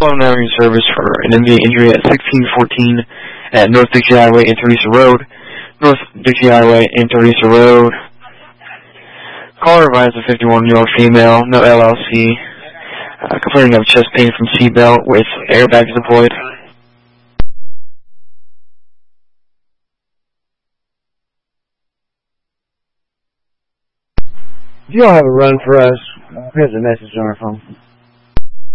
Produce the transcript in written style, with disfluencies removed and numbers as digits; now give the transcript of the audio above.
I'm having service for an immediate injury at 1614 at North Dixie Highway and Teresa Road. North Dixie Highway and Teresa Road. Caller advised a 51-year-old female, no LLC, complaining of chest pain from seatbelt with airbags deployed. If you don't have a run for us, here's a message on our phone.